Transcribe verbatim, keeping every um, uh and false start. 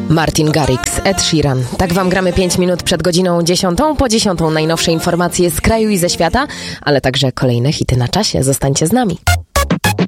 Martin Garrix, Ed Sheeran. Tak wam gramy pięć minut przed godziną dziesiątą. Po dziesiątą najnowsze informacje z kraju i ze świata, ale także kolejne hity na czasie. Zostańcie z nami.